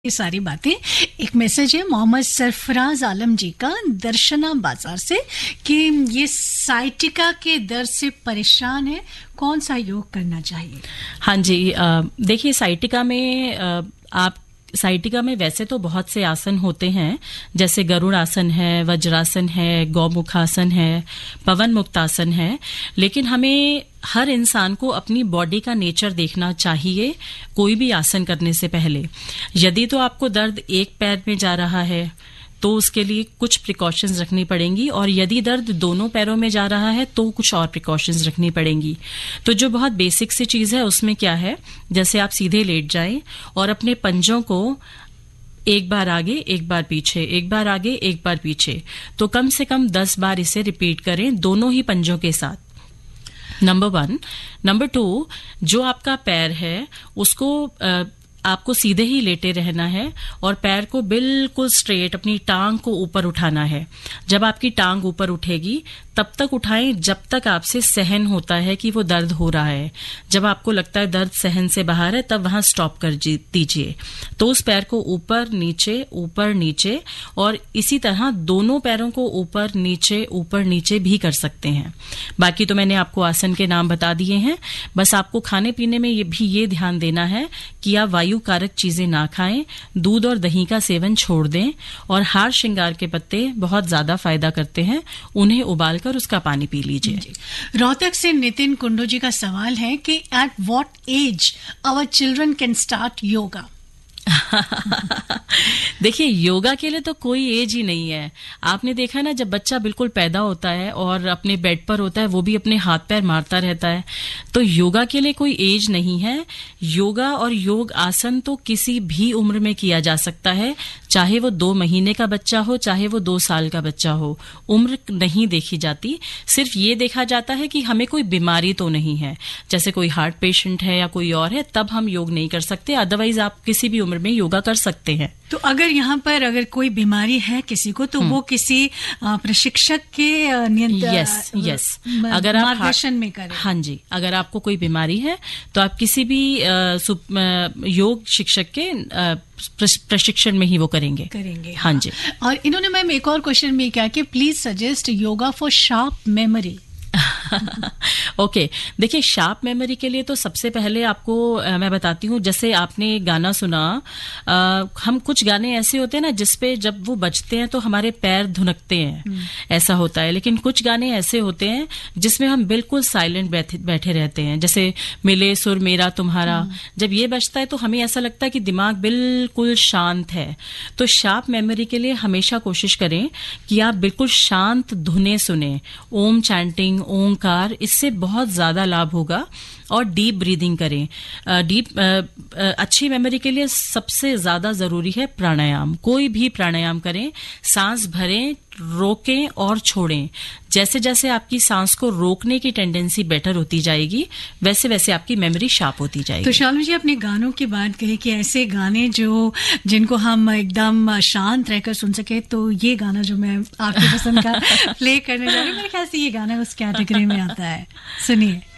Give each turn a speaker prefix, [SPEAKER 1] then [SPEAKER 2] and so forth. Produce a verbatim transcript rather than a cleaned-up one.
[SPEAKER 1] ये सारी बातें। एक मैसेज है मोहम्मद सरफराज आलम जी का दर्शना बाजार से कि ये साइटिका के दर्द से परेशान है, कौन सा योग करना चाहिए?
[SPEAKER 2] हाँ जी, देखिए साइटिका में आ, आप साइटिका में वैसे तो बहुत से आसन होते हैं, जैसे गरुड़ आसन है, वज्रासन है, गौमुखासन है, पवन मुक्तासन है, लेकिन हमें हर इंसान को अपनी बॉडी का नेचर देखना चाहिए कोई भी आसन करने से पहले। यदि तो आपको दर्द एक पैर में जा रहा है तो उसके लिए कुछ प्रिकॉशंस रखनी पड़ेंगी, और यदि दर्द दोनों पैरों में जा रहा है तो कुछ और प्रिकॉशंस रखनी पड़ेंगी। तो जो बहुत बेसिक सी चीज है उसमें क्या है, जैसे आप सीधे लेट जाएं और अपने पंजों को एक बार आगे एक बार पीछे, एक बार आगे एक बार पीछे, तो कम से कम दस बार इसे रिपीट करें दोनों ही पंजों के साथ। Number one. नंबर टू, जो आपका पैर है उसको आ, आपको सीधे ही लेटे रहना है और पैर को बिल्कुल स्ट्रेट अपनी टांग को ऊपर उठाना है। जब आपकी टांग ऊपर उठेगी तब तक उठाएं जब तक आपसे सहन होता है कि वो दर्द हो रहा है। जब आपको लगता है दर्द सहन से बाहर है तब वहां स्टॉप कर दीजिए। तो उस पैर को ऊपर नीचे ऊपर नीचे, और इसी तरह दोनों पैरों को ऊपर नीचे ऊपर नीचे भी कर सकते हैं। बाकी तो मैंने आपको आसन के नाम बता दिए हैं। बस आपको खाने पीने में ये भी ये ध्यान देना है कि आप वायु कारक चीजें ना खाएं, दूध और दही का सेवन छोड़ दें, और हार श्रृंगार के पत्ते बहुत ज्यादा फायदा करते हैं, उन्हें उबाल कर उसका पानी पी लीजिए।
[SPEAKER 1] रोहतक से नितिन कुंडू जी का सवाल है कि at what as our children can start yoga?
[SPEAKER 2] देखिए, योगा के लिए तो कोई एज ही नहीं है। आपने देखा ना, जब बच्चा बिल्कुल पैदा होता है और अपने बेड पर होता है, वो भी अपने हाथ पैर मारता रहता है, तो योगा के लिए कोई एज नहीं है। योगा और योग आसन तो किसी भी उम्र में किया जा सकता है, चाहे वो दो महीने का बच्चा हो, चाहे वो दो साल का बच्चा हो। उम्र नहीं देखी जाती, सिर्फ ये देखा जाता है कि हमें कोई बीमारी तो नहीं है, जैसे कोई हार्ट पेशेंट है या कोई और है, तब हम योग नहीं कर सकते। अदरवाइज आप किसी भी उम्र में योगा कर सकते हैं।
[SPEAKER 1] तो अगर यहाँ पर अगर कोई बीमारी है किसी को, तो वो किसी प्रशिक्षक के
[SPEAKER 2] यस यस अगर आप
[SPEAKER 1] मार्गदर्शन में करें।
[SPEAKER 2] हाँ जी, अगर आपको कोई बीमारी है तो आप किसी भी आ, सुप, आ, योग शिक्षक के आ, प्रशिक्षण में ही वो करेंगे
[SPEAKER 1] करेंगे
[SPEAKER 2] हाँ, हाँ जी।
[SPEAKER 1] और इन्होंने मैम एक और क्वेश्चन में क्या कि please suggest yoga for sharp memory.
[SPEAKER 2] Okay okay. देखिए, शार्प मेमोरी के लिए तो सबसे पहले आपको आ, मैं बताती हूँ। जैसे आपने गाना सुना, आ, हम कुछ गाने ऐसे होते हैं ना जिसपे जब वो बजते हैं तो हमारे पैर धुनकते हैं, ऐसा होता है। लेकिन कुछ गाने ऐसे होते हैं जिसमें हम बिल्कुल साइलेंट बैठे, बैठे रहते हैं, जैसे मिले सुर मेरा तुम्हारा। जब ये बजता है तो हमें ऐसा लगता है कि दिमाग बिल्कुल शांत है। तो शार्प मेमोरी के लिए हमेशा कोशिश करें कि आप बिल्कुल शांत धुनें सुने, ओम चैंटिंग, ओंकार, इससे बहुत ज्यादा लाभ होगा। और डीप ब्रीदिंग करें। डीप अच्छी मेमोरी के लिए सबसे ज्यादा जरूरी है प्राणायाम। कोई भी प्राणायाम करें, सांस भरें, रोकें और छोड़ें। जैसे जैसे आपकी सांस को रोकने की टेंडेंसी बेटर होती जाएगी, वैसे वैसे आपकी मेमोरी शार्प होती जाएगी।
[SPEAKER 1] तो शालू जी, अपने गानों की बात कही कि ऐसे गाने जो जिनको हम एकदम शांत रहकर सुन सके, तो ये गाना जो मैं आपकी पसंद का प्ले करने जा रही हूँ, मेरे ख्याल से ये गाना उस कैटेगरी में आता है। सुनिए।